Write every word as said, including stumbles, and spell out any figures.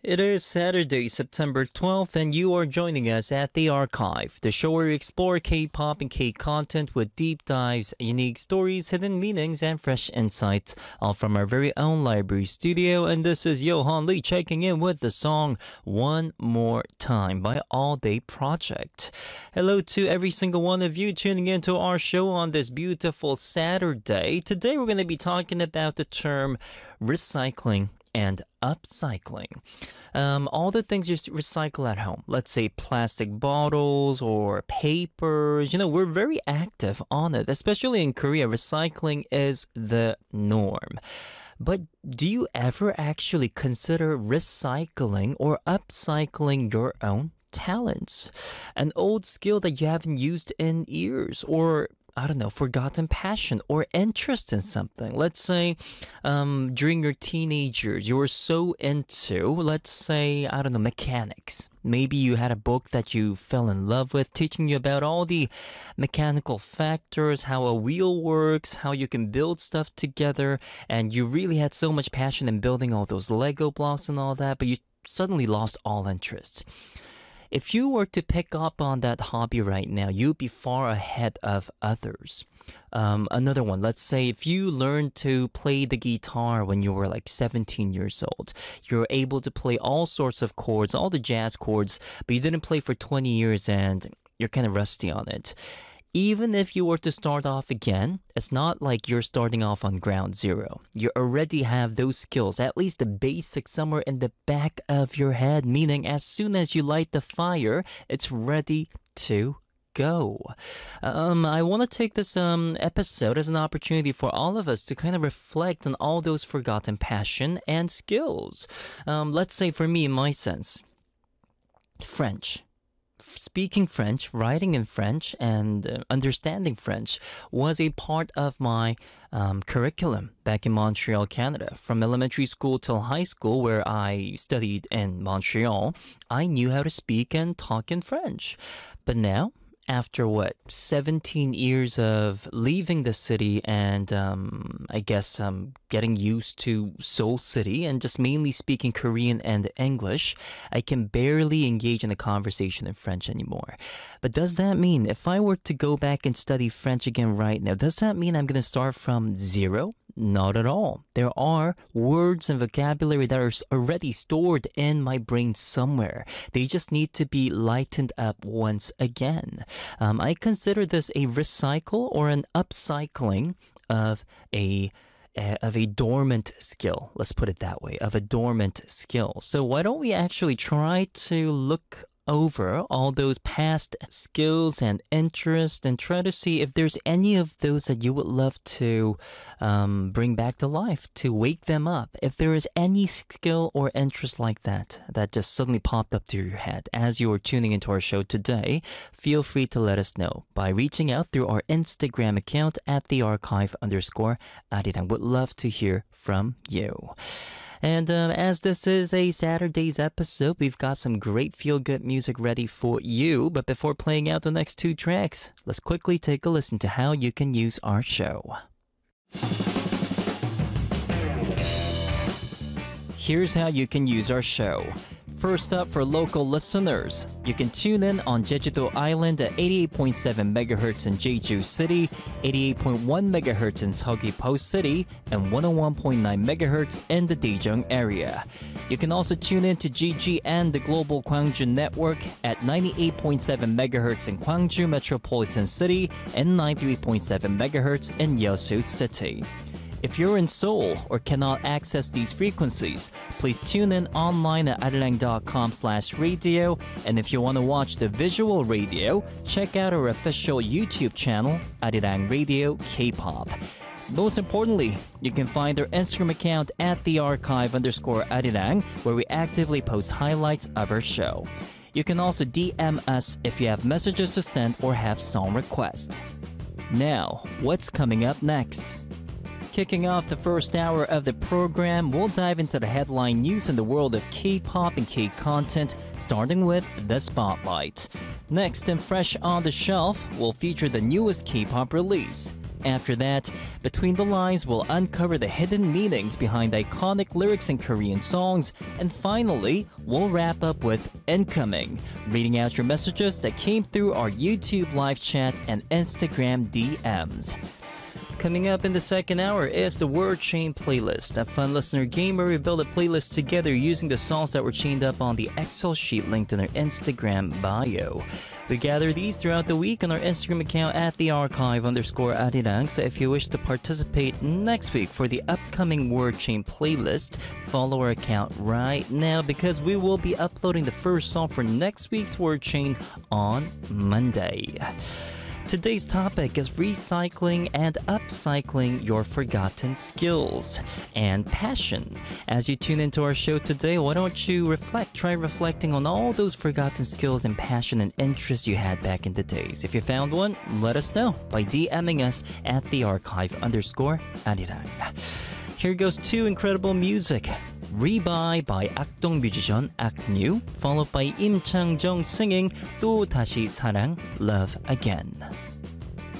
It is Saturday, September twelfth, and you are joining us at The Archive, the show where we explore K-pop and K-content with deep dives, unique stories, hidden meanings, and fresh insights, all from our very own library studio. And this is Johan Lee checking in with the song One More Time by All Day Project. Hello to every single one of you tuning into our show on this beautiful Saturday. Today we're going to be talking about the term recycling and upcycling. Um, all the things you recycle at home, let's say plastic bottles or papers, you know, we're very active on it, especially in Korea. Recycling is the norm. But do you ever actually consider recycling or upcycling your own talents? An old skill that you haven't used in years, or I don't know, forgotten passion or interest in something. Let's say um, during your teenage years, you were so into, let's say, I don't know, mechanics. Maybe you had a book that you fell in love with, teaching you about all the mechanical factors, how a wheel works, how you can build stuff together, and you really had so much passion in building all those Lego blocks and all that, but you suddenly lost all interest. If you were to pick up on that hobby right now, you'd be far ahead of others. Um, another one, let's say if you learned to play the guitar when you were like seventeen years old, you're able to play all sorts of chords, all the jazz chords, but you didn't play for twenty years and you're kind of rusty on it. Even if you were to start off again, it's not like you're starting off on ground zero. You already have those skills, at least the basics somewhere in the back of your head, meaning as soon as you light the fire, it's ready to go. Um, I want to take this um, episode as an opportunity for all of us to kind of reflect on all those forgotten passion and skills. Um, let's say for me, in my sense, French. Speaking French, writing in French, and uh, understanding French was a part of my um, curriculum back in Montreal, Canada. From elementary school till high school, where I studied in Montreal, I knew how to speak and talk in French. But now, after what, seventeen years of leaving the city and um, I guess um, getting used to Seoul City and just mainly speaking Korean and English, I can barely engage in a conversation in French anymore. But does that mean if I were to go back and study French again right now, does that mean I'm going to start from zero? Not at all. There are words and vocabulary that are already stored in my brain somewhere. They just need to be lightened up once again. Um, I consider this a recycle or an upcycling of a uh, of a dormant skill. Let's put it that way, of a dormant skill. So why don't we actually try to look over all those past skills and interests and try to see if there's any of those that you would love to um, bring back to life, to wake them up. If there is any skill or interest like that that just suddenly popped up to your head as you were tuning into our show today, feel free to let us know by reaching out through our Instagram account at the archive underscore Arirang. Would love to hear from you. And um, as this is a Saturday's episode, we've got some great feel-good music ready for you. But before playing out the next two tracks, let's quickly take a listen to how you can use our show. Here's how you can use our show. First up, for local listeners, you can tune in on Jeju-do Island at eighty-eight point seven megahertz in Jeju City, eighty-eight point one megahertz in Seogwipo City, and one oh one point nine megahertz in the Daejeong area. You can also tune in to G G N, the Global Gwangju Network, at ninety-eight point seven megahertz in Gwangju Metropolitan City and ninety-three point seven megahertz in Yeosu City. If you're in Seoul or cannot access these frequencies, please tune in online at arirang dot com slash radio. And if you want to watch the visual radio, check out our official YouTube channel, Arirang Radio K-pop. Most importantly, you can find our Instagram account at the archive underscore Arirang, where we actively post highlights of our show. You can also D M us if you have messages to send or have song requests. Now, what's coming up next? Kicking off the first hour of the program, we'll dive into the headline news in the world of K-pop and K-content, starting with The Spotlight. Next and fresh on the shelf, we'll feature the newest K-pop release. After that, Between the Lines will uncover the hidden meanings behind iconic lyrics in Korean songs. And finally, we'll wrap up with Incoming, reading out your messages that came through our YouTube live chat and Instagram D Ms. Coming up in the second hour is the Word Chain playlist, a fun listener game where we build a playlist together using the songs that were chained up on the Excel sheet linked in our Instagram bio. We gather these throughout the week on our Instagram account at the archive underscore arirang. So if you wish to participate next week for the upcoming Word Chain playlist, follow our account right now because we will be uploading the first song for next week's Word Chain on Monday. Today's topic is recycling and upcycling your forgotten skills and passion. As you tune into our show today, why don't you reflect, try reflecting on all those forgotten skills and passion and interests you had back in the days. If you found one, let us know by DMing us at the archive underscore arirang. Here goes two incredible music. Rebuy by 악동 musician Aknew, followed by Im Chang-jung singing 또 다시 사랑, Love Again.